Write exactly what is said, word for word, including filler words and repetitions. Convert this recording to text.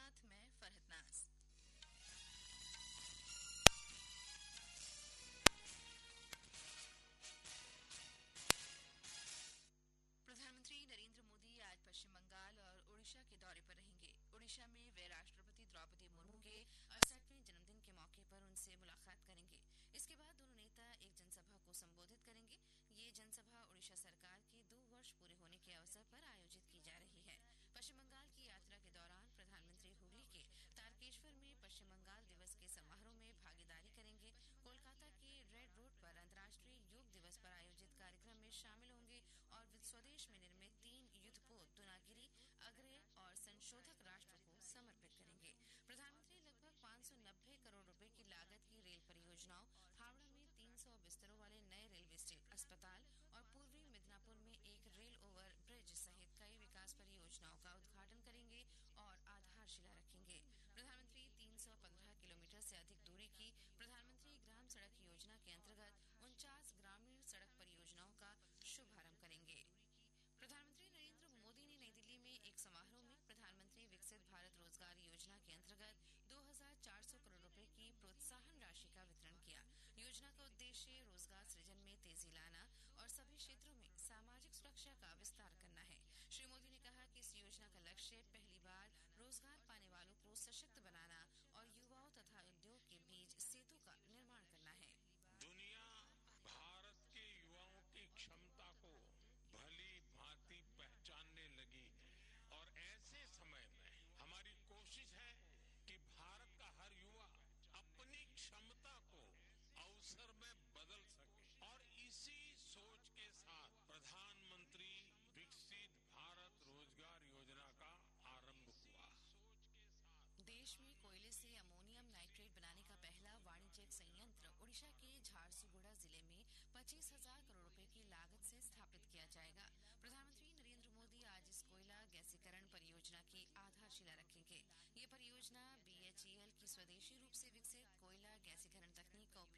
साथ मैं फरहत नाज। प्रधानमंत्री नरेंद्र मोदी आज पश्चिम बंगाल और ओडिशा के दौरे पर रहेंगे। ओडिशा में वे राष्ट्रपति द्रौपदी मुर्मू के अड़सठवें जन्मदिन के मौके पर उनसे मुलाकात करेंगे। इसके बाद दोनों नेता एक जनसभा को संबोधित करेंगे। ये जनसभा ओडिशा सरकार के दो वर्ष पूरे होने के अवसर पर आयोजित की जा रही है। पश्चिम बंगाल की यात्रा के दौरान प्रधानमंत्री हुगली के तारकेश्वर में पश्चिम बंगाल दिवस के समारोह में भागीदारी करेंगे। कोलकाता के रेड रोड पर अंतर्राष्ट्रीय योग दिवस पर आयोजित कार्यक्रम में शामिल होंगे और स्वदेश में निर्मित तीन युद्धपोत दुनागिरी, अग्रय और संशोधक राष्ट्र को समर्पित करेंगे। प्रधानमंत्री लगभग पाँच सौ नब्बे करोड़ रुपए की लागत की रेल परियोजनाओं, हावड़ा में तीन सौ बिस्तरों वाले नए रेलवे अस्पताल और पूर्वी मिदनापुर में एक रेल ओवर ब्रिज सहित कई विकास परियोजनाओं का उद्घाटन करेंगे और आधारशिला रखेंगे। प्रधानमंत्री तीन सौ पंद्रह किलोमीटर से अधिक दूरी की प्रधानमंत्री ग्राम सड़क योजना के अंतर्गत उनचास ग्रामीण सड़क परियोजनाओं का शुभारंभ करेंगे। प्रधानमंत्री नरेंद्र मोदी ने नई दिल्ली में एक समारोह में प्रधानमंत्री विकसित भारत रोजगार योजना के अंतर्गत दो हज़ार चार सौ करोड़ रुपए की प्रोत्साहन राशि का वितरण किया। योजना का उद्देश्य रोजगार सृजन में तेजी लाना और सभी क्षेत्रों में सामाजिक सुरक्षा का विस्तार करना है। श्री मोदी ने कहा कि इस योजना का लक्ष्य पहली बार रोजगार पाने वालों को सशक्त बनाना और युवाओं तथा उद्योग के बीच सेतु का निर्माण करना है। दुनिया भारत के युवाओं की क्षमता को भली भांति पहचानने लगी है और ऐसे समय में हमारी कोशिश है कि भारत का हर युवा अपनी क्षमता को अवसर में बदल सके और इसी सोच के साथ प्रधानमंत्री विकसित भारत रोजगार योजना का आरंभ हुआ। देश में कोयले से अमोनियम नाइट्रेट बनाने का पहला वाणिज्यिक संयंत्र ओडिशा के झारसुगुड़ा जिले में पच्चीस हजार करोड़ रुपए की लागत से स्थापित किया जाएगा। प्रधानमंत्री नरेंद्र मोदी आज इस कोयला गैसीकरण परियोजना की आधारशिला रखेंगे। ये परियोजना बीएचईएल की स्वदेशी रूप से विकसित कोयला गैसीकरण तकनीक का